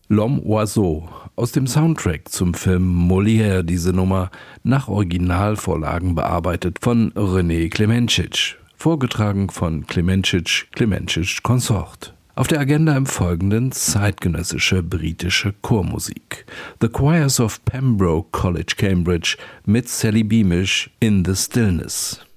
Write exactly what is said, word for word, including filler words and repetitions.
L'Homme Oiseau, aus dem Soundtrack zum Film Molière, diese Nummer, nach Originalvorlagen bearbeitet von René Klemencic, vorgetragen von Klemencic, Klemencic Consort. Auf der Agenda im Folgenden zeitgenössische britische Chormusik. The Choirs of Pembroke College, Cambridge mit Sally Beamish, In the Stillness.